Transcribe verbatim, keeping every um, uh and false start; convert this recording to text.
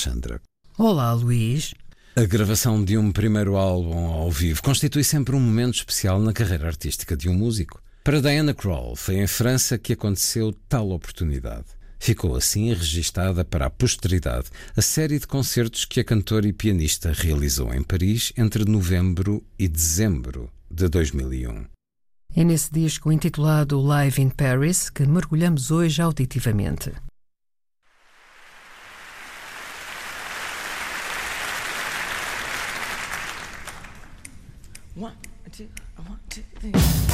Alexandra. Olá, Luís. A gravação de um primeiro álbum ao vivo constitui sempre um momento especial na carreira artística de um músico. Para Diana Krall, foi em França que aconteceu tal oportunidade. Ficou assim registada para a posteridade a série de concertos que a cantora e pianista realizou em Paris entre novembro e dezembro de dois mil e um. É nesse disco intitulado Live in Paris que mergulhamos hoje auditivamente. One, two, one, two, three.